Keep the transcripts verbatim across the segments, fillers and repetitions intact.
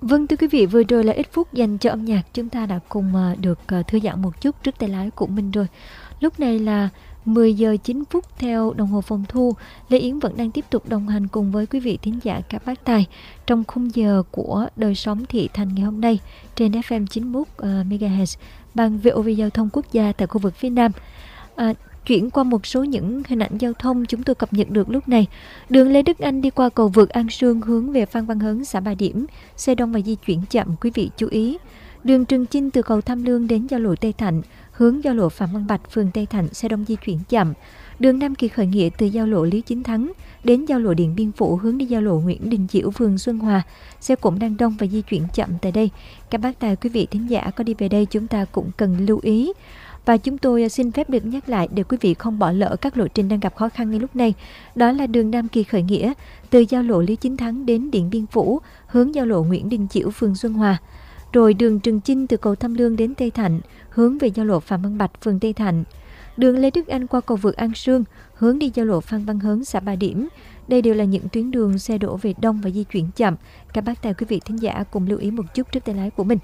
Vâng, thưa quý vị, vừa rồi là ít phút dành cho âm nhạc. Chúng ta đã cùng à, được à, thư giãn một chút trước tay lái của mình rồi. Lúc này là mười giờ chín phút theo đồng hồ phòng thu. Lê Yến vẫn đang tiếp tục đồng hành cùng với quý vị thính giả các bác tài trong khung giờ của đời sống thị thành ngày hôm nay trên ép em chín mươi mốt uh, MHz ban vê o vê Giao thông Quốc gia tại khu vực phía Nam. À, Chuyển qua một số những hình ảnh giao thông chúng tôi cập nhật được lúc này. Đường Lê Đức Anh đi qua cầu vượt An Sương hướng về Phan Văn Hớn, xã Bà Điểm, xe đông và di chuyển chậm, quý vị chú ý. Đường Trường Chinh từ cầu Tham Lương đến giao lộ Tây Thạnh, hướng giao lộ Phạm Văn Bạch, phường Tây Thạnh, xe đông di chuyển chậm. Đường Nam Kỳ Khởi Nghĩa từ giao lộ Lý Chính Thắng đến giao lộ Điện Biên Phủ hướng đi giao lộ Nguyễn Đình Chiểu, phường Xuân Hòa, xe cũng đang đông và di chuyển chậm tại đây. Các bác tài, quý vị thính giả có đi về đây chúng ta cũng cần lưu ý. Và chúng tôi xin phép được nhắc lại để quý vị không bỏ lỡ các lộ trình đang gặp khó khăn ngay lúc này. Đó là đường Nam Kỳ Khởi Nghĩa từ giao lộ Lý Chính Thắng đến Điện Biên Phủ hướng giao lộ Nguyễn Đình Chiểu, phường Xuân Hòa. Rồi đường Trường Chinh từ cầu Tham Lương đến Tây Thạnh hướng về giao lộ Phạm Văn Bạch, phường Tây Thạnh. Đường Lê Đức Anh qua cầu vượt An Sương hướng đi giao lộ Phan Văn Hớn, xã Bà Điểm. Đây đều là những tuyến đường xe đổ về đông và di chuyển chậm. Các bác tài, quý vị thính giả cùng lưu ý một chút trước tay lái của mình.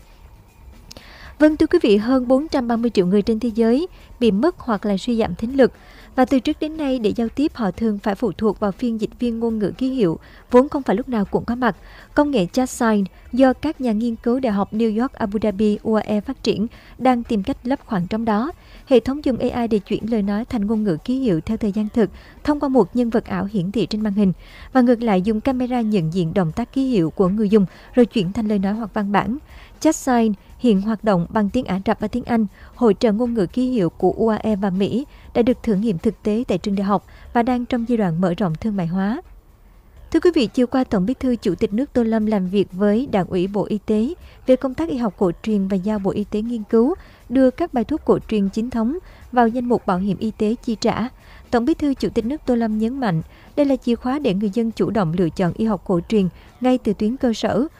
Vâng, thưa quý vị, hơn bốn trăm ba mươi triệu người trên thế giới bị mất hoặc là suy giảm thính lực. Và từ trước đến nay, để giao tiếp họ thường phải phụ thuộc vào phiên dịch viên ngôn ngữ ký hiệu, vốn không phải lúc nào cũng có mặt. Công nghệ ChatSign do các nhà nghiên cứu Đại học New York, Abu Dhabi, u a e phát triển đang tìm cách lấp khoảng trống đó. Hệ thống dùng a i để chuyển lời nói thành ngôn ngữ ký hiệu theo thời gian thực thông qua một nhân vật ảo hiển thị trên màn hình. Và ngược lại, dùng camera nhận diện động tác ký hiệu của người dùng rồi chuyển thành lời nói hoặc văn bản. ChatSign hiện hoạt động bằng tiếng Ả Rập và tiếng Anh, hỗ trợ ngôn ngữ ký hiệu của u a e và Mỹ, đã được thử nghiệm thực tế tại trường đại học và đang trong giai đoạn mở rộng thương mại hóa. Thưa quý vị, chiều qua Tổng Bí thư Chủ tịch nước Tô Lâm làm việc với Đảng ủy Bộ Y tế về công tác y học cổ truyền và giao Bộ Y tế nghiên cứu đưa các bài thuốc cổ truyền chính thống vào danh mục bảo hiểm y tế chi trả. Tổng Bí thư Chủ tịch nước Tô Lâm nhấn mạnh đây là chìa khóa để người dân chủ động lựa chọn y học cổ truyền ngay từ tuyến cơ sở,